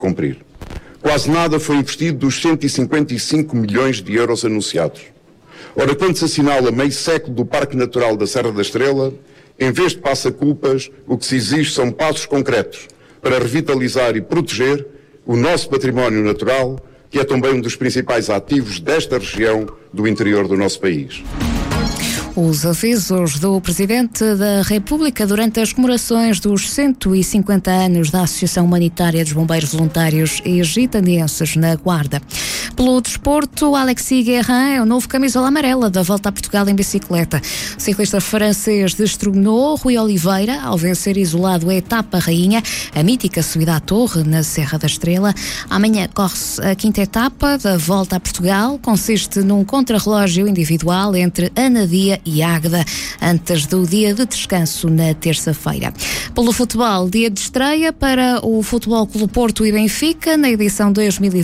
cumprir. Quase nada foi investido dos 155 milhões de euros anunciados. Ora, quando se assinala meio século do Parque Natural da Serra da Estrela, em vez de passa-culpas, o que se exige são passos concretos para revitalizar e proteger o nosso património natural, que é também um dos principais ativos desta região do interior do nosso país. Os avisos do Presidente da República durante as comemorações dos 150 anos da Associação Humanitária dos Bombeiros Voluntários e Gitanenses na Guarda. Pelo desporto, Alexis Guérin é o novo camisola amarela da Volta a Portugal em bicicleta. O ciclista francês destronou Rui Oliveira ao vencer isolado a etapa rainha, a mítica subida à Torre, na Serra da Estrela. Amanhã corre-se a quinta etapa da Volta a Portugal. Consiste num contrarrelógio individual entre Anadia e Águeda, antes do dia de descanso na terça-feira. Pelo futebol, dia de estreia para o Futebol Clube Porto e Benfica na edição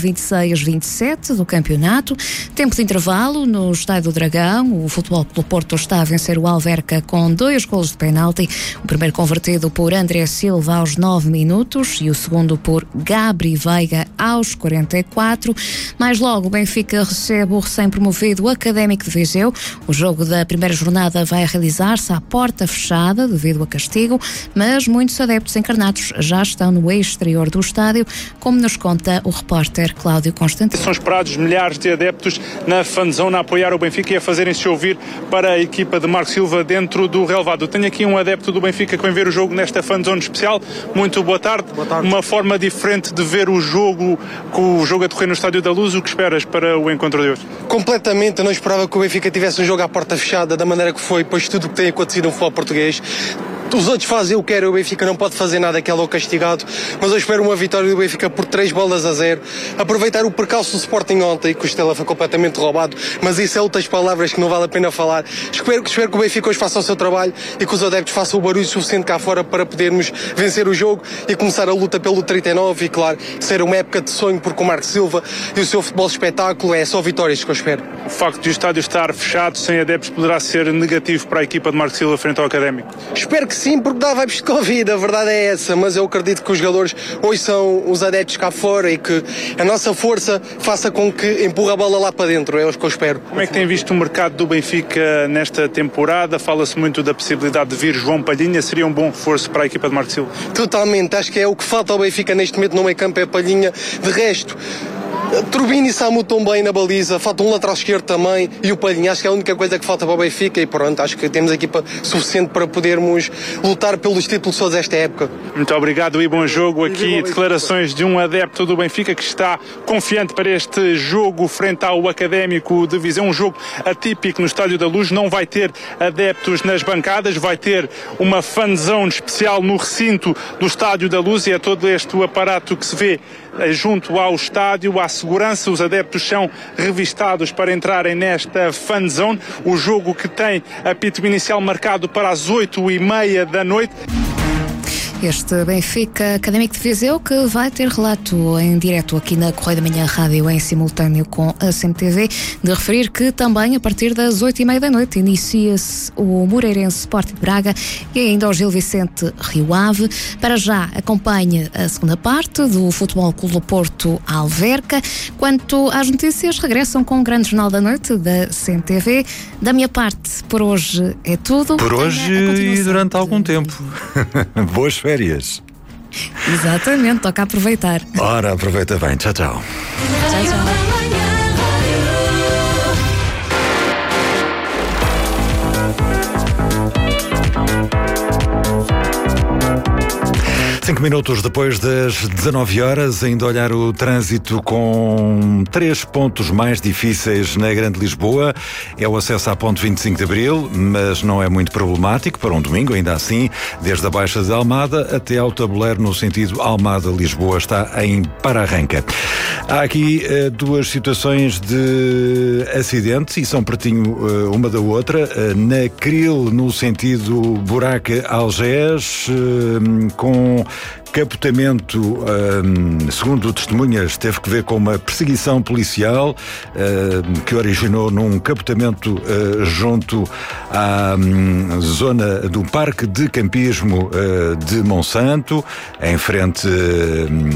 2026-27 do campeonato. Tempo de intervalo no Estádio do Dragão. O Futebol Clube Porto está a vencer o Alverca com 2 golos de penalti. O primeiro convertido por André Silva aos 9 minutos e o segundo por Gabri Veiga aos 44. Mais logo, o Benfica recebe o recém-promovido Académico de Viseu. O jogo da primeira jornada vai realizar-se à porta fechada devido a castigo, mas muitos adeptos encarnados já estão no exterior do estádio, como nos conta o repórter Cláudio Constantino. São esperados milhares de adeptos na fanzone a apoiar o Benfica e a fazerem-se ouvir para a equipa de Marco Silva dentro do relevado. Tenho aqui um adepto do Benfica que vem ver o jogo nesta fanzone especial. Muito boa tarde. Boa tarde. Uma forma diferente de ver o jogo, com o jogo a decorrer no Estádio da Luz. O que esperas para o encontro de hoje? Completamente. Eu não esperava que o Benfica tivesse um jogo à porta fechada da maneira que foi, pois tudo o que tem acontecido no futebol português. Os outros fazem o que querem, o Benfica não pode fazer nada, que é logo castigado, mas eu espero uma vitória do Benfica por 3-0. Aproveitar o percalço do Sporting ontem, que o Stella foi completamente roubado, mas isso é outras palavras que não vale a pena falar. Espero que o Benfica hoje faça o seu trabalho e que os adeptos façam o barulho suficiente cá fora para podermos vencer o jogo e começar a luta pelo 39 e, claro, ser uma época de sonho, porque o Marco Silva e o seu futebol espetáculo é só vitórias que eu espero. O facto de o estádio estar fechado, sem adeptos, poderá ser negativo para a equipa de Marco Silva frente ao Académico? Espero que sim, porque dá vibes de Covid, a verdade é essa, mas eu acredito que os jogadores hoje são os adeptos cá fora e que a nossa força faça com que empurre a bola lá para dentro, é o que eu espero. Como é que tem visto o mercado do Benfica nesta temporada? Fala-se muito da possibilidade de vir João Palhinha, seria um bom reforço para a equipa de Marco Silva? Totalmente, acho que é o que falta ao Benfica neste momento no meio campo, é a Palhinha. De resto, Turbini e Samu estão bem na baliza, falta um lateral esquerdo também e o Palhinha, acho que é a única coisa que falta para o Benfica e pronto, acho que temos equipa suficiente para podermos lutar pelos títulos todos esta época. Muito obrigado e bom jogo. Aqui declarações de um adepto do Benfica que está confiante para este jogo frente ao Académico de Viseu, um jogo atípico no Estádio da Luz, não vai ter adeptos nas bancadas, vai ter uma fanzone especial no recinto do Estádio da Luz e é todo este o aparato que se vê junto ao estádio, à segurança. Os adeptos são revistados para entrarem nesta fanzone. O jogo que tem apito inicial marcado para as 8h30 da noite. Este Benfica Académico de Viseu que vai ter relato em direto aqui na Correio da Manhã Rádio em simultâneo com a CMTV, de referir que também a partir das 8h30 da noite inicia-se o Moreirense Sporting de Braga e ainda o Gil Vicente Rio Ave. Para já acompanhe a segunda parte do Futebol Clube Porto Alverca. Quanto às notícias, regressam com o grande jornal da noite da CMTV. Da minha parte, por hoje é tudo. Por hoje e durante algum tempo. Boas férias. Exatamente, toca aproveitar. Ora, aproveita bem. Tchau, tchau. Tchau, tchau. 5 minutos depois das 19 horas, ainda olhar o trânsito com 3 pontos mais difíceis na Grande Lisboa. É o acesso à ponte 25 de Abril, mas não é muito problemático para um domingo, ainda assim, desde a Baixa de Almada até ao tabuleiro no sentido Almada-Lisboa, está em para-arranca. Há aqui duas situações de acidente e são pertinho uma da outra. Na Cril, no sentido Buraca-Algés, com capotamento, segundo testemunhas, teve que ver com uma perseguição policial que originou num capotamento junto à zona do Parque de Campismo de Monsanto, em frente